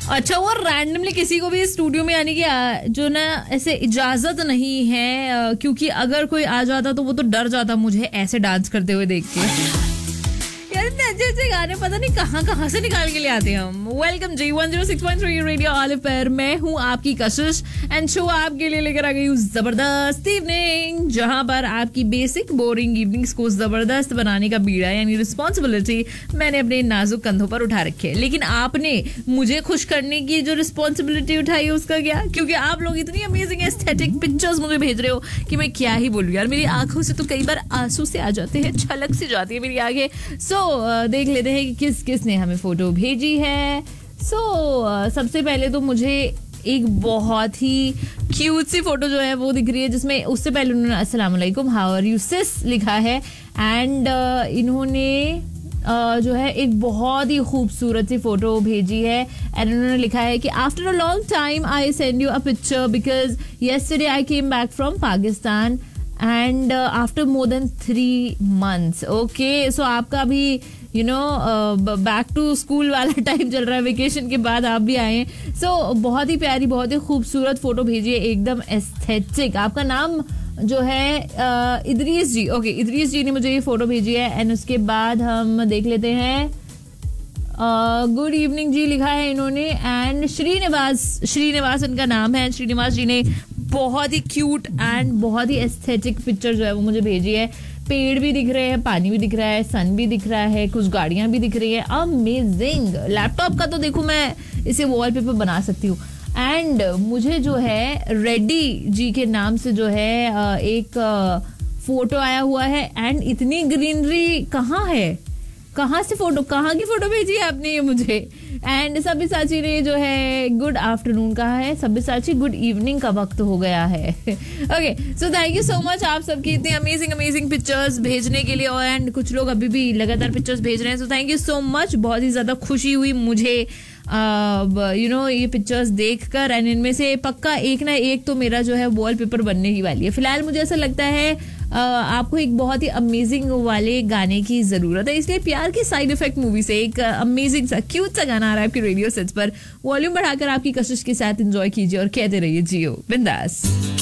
अच्छा, और रैंडमली किसी को भी स्टूडियो में आने की जो ना ऐसे इजाजत नहीं है, क्योंकि अगर कोई आ जाता तो वो तो डर जाता मुझे ऐसे डांस करते हुए देख के। यार इतने अच्छे अच्छे गाने पता नहीं कहाँ से निकाल के ले आते हैं हम। वेलकम जी 106.3 रेडियो ऑलिव पर, मैं हूँ आपकी कशिश एंड शो आपके लिए लेकर आ गई हूँ जबरदस्त इवनिंग, जहाँ पर आपकी बेसिक बोरिंग इवनिंग्स को जबरदस्त बनाने का बीड़ा यानी रिस्पॉन्सिबिलिटी मैंने अपने नाजुक कंधों पर उठा रखी है। लेकिन आपने मुझे खुश करने की जो रिस्पॉन्सिबिलिटी उठाई है उसका क्या, क्योंकि आप लोग इतनी अमेजिंग एस्थेटिक पिक्चर्स मुझे भेज रहे हो कि मैं क्या ही बोलूँ यार। मेरी आंखों से तो कई बार आंसू से आ जाते हैं, छलक सी जाती है मेरी आंखें। सो देख लेते हैं कि किस ने हमें फोटो भेजी है। सबसे पहले तो मुझे एक बहुत ही क्यूट सी फोटो जो है वो दिख रही है, जिसमें उससे पहले उन्होंने अस्सलाम वालेकुम हाउ आर यू सिस लिखा है। एंड इन्होंने जो है एक बहुत ही खूबसूरत सी फोटो भेजी है एंड उन्होंने लिखा है कि after a long time I send you a picture because yesterday I came back from Pakistan and after more than 3 months। Okay, सो आपका भी बैक टू स्कूल वाला टाइम चल रहा है, वेकेशन के बाद आप भी आए हैं। सो बहुत ही प्यारी, बहुत ही खूबसूरत फोटो भेजी है, एकदम एस्थेटिक। आपका नाम जो है इदरीस जी, ओके इदरीस जी ने मुझे ये फोटो भेजी है। एंड उसके बाद हम देख लेते हैं, गुड इवनिंग जी लिखा है इन्होंने। एंड श्रीनिवास इनका नाम है। श्रीनिवास जी ने बहुत ही क्यूट एंड बहुत ही एस्थेटिक पिक्चर जो है वो मुझे भेजी है। पेड़ भी दिख रहे हैं, पानी भी दिख रहा है, सन भी दिख रहा है, कुछ गाड़ियां भी दिख रही है। अमेजिंग। लैपटॉप का तो देखो मैं इसे वॉलपेपर बना सकती हूँ। एंड मुझे जो है रेड्डी जी के नाम से जो है एक फोटो आया हुआ है। एंड इतनी ग्रीनरी कहाँ है, कहाँ की फोटो भेजी है आपने ये मुझे। एंड सब्यसाची ने जो है गुड आफ्टरनून कहा है। सब्यसाची गुड इवनिंग का वक्त हो गया है। Okay, so thank you so much आप सबकी इतनी अमेजिंग पिक्चर्स भेजने के लिए। एंड कुछ लोग अभी भी लगातार पिक्चर्स भेज रहे हैं, so thank you so much. बहुत ही ज्यादा खुशी हुई मुझे ये पिक्चर्स देखकर। एंड इनमें से पक्का एक ना एक तो मेरा जो है वॉलपेपर बनने ही वाली है। फिलहाल मुझे ऐसा लगता है आपको एक बहुत ही अमेजिंग वाले गाने की जरूरत है, इसलिए प्यार की साइड इफेक्ट मूवी से एक अमेजिंग सा क्यूट सा गाना आ रहा है आपके रेडियो सेट्स पर। वॉल्यूम बढ़ाकर आपकी कशिश के साथ एंजॉय कीजिए और कहते रहिए जियो बिंदास।